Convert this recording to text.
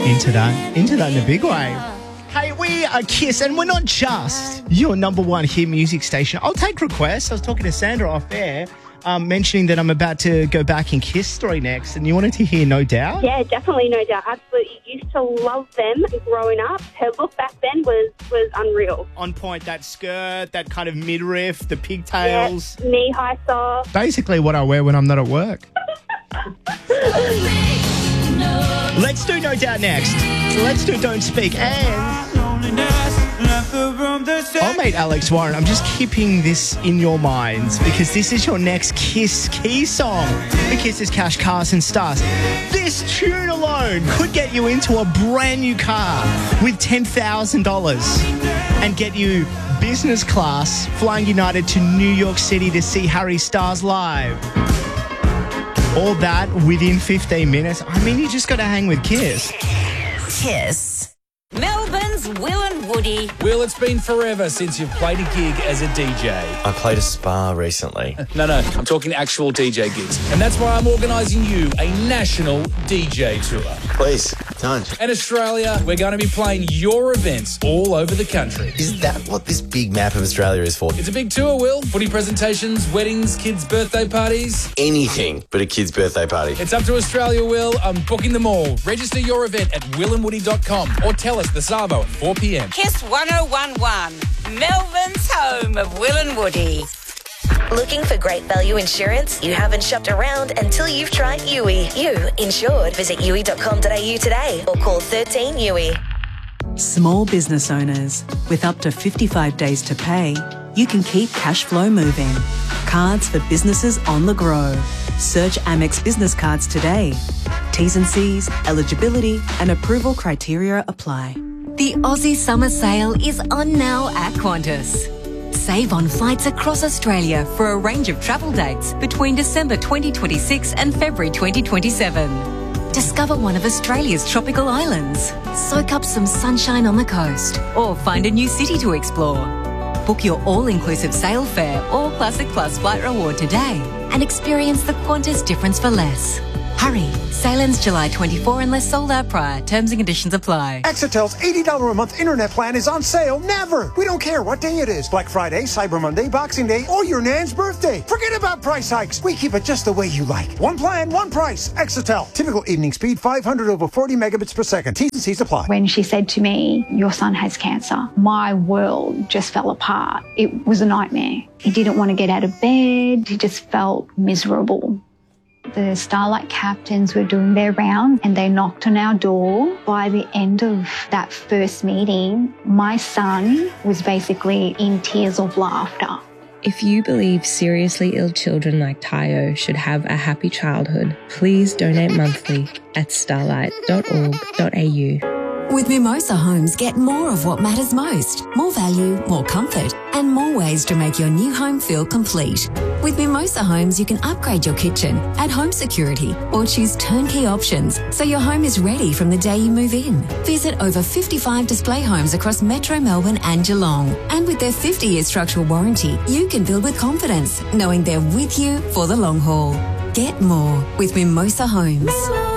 Into that in a big way. Hey, we are Kiss, and we're not just your number one hit music station. I'll take requests. I was talking to Sandra off air, mentioning that I'm about to go back in Kiss Story next, and you wanted to hear No Doubt? Yeah, definitely No Doubt. Absolutely. Used to love them growing up. Her look back then was unreal. On point, that skirt, that kind of midriff, the pigtails. Yeah, knee-high socks. Basically what I wear when I'm not at work. Let's do No Doubt next. Let's do Don't Speak. And oh, mate, Alex Warren, I'm just keeping this in your minds because this is your next Kiss key song. The Kiss's Cash, Cars and Stars. This tune alone could get you into a brand new car with $10,000 and get you business class flying United to New York City to see Harry Styles live. All that within 15 minutes. I mean, you just got to hang with Kiss. Kiss. Melbourne's Will and Woody. Will, it's been forever since you've played a gig as a DJ. I played a spa recently. No, I'm talking actual DJ gigs. And that's why I'm organising you a national DJ tour. Please, don't. In Australia, we're going to be playing your events all over the country. Is that what this big map of Australia is for? It's a big tour, Will. Footy presentations, weddings, kids' birthday parties. Anything but a kid's birthday party. It's up to Australia, Will. I'm booking them all. Register your event at willandwoody.com or tell us the Savo at 4 p.m. Kiss 1011, Melbourne's home of Will and Woody. Looking for great value insurance? You haven't shopped around until you've tried Yui. You insured. Visit yui.com.au today or call 13 Yui. Small business owners, with up to 55 days to pay, you can keep cash flow moving. Cards for businesses on the go. Search Amex Business Cards today. T's and C's, eligibility and approval criteria apply. The Aussie Summer Sale is on now at Qantas. Save on flights across Australia for a range of travel dates between December 2026 and February 2027. Discover one of Australia's tropical islands, soak up some sunshine on the coast, or find a new city to explore. Book your all-inclusive sail fare or Classic Plus flight reward today and experience the Qantas difference for less. Hurry, sail ends July 24 unless sold out prior. Terms and conditions apply. Exitel's $80 a month internet plan is on sale never. We don't care what day it is. Black Friday, Cyber Monday, Boxing Day, or your nan's birthday. Forget about price hikes. We keep it just the way you like. One plan, one price. Exitel. Typical evening speed, 500 over 40 megabits per second. T's and C's apply. When she said to me, your son has cancer, my world just fell apart. It was a nightmare. He didn't want to get out of bed. He just felt miserable. The Starlight captains were doing their round and they knocked on our door. By the end of that first meeting, my son was basically in tears of laughter. If you believe seriously ill children like Tayo should have a happy childhood, please donate monthly at starlight.org.au. With Mimosa Homes, get more of what matters most. More value, more comfort, and more ways to make your new home feel complete. With Mimosa Homes, you can upgrade your kitchen, add home security, or choose turnkey options so your home is ready from the day you move in. Visit over 55 display homes across Metro Melbourne and Geelong. And with their 50-year structural warranty, you can build with confidence, knowing they're with you for the long haul. Get more with Mimosa Homes.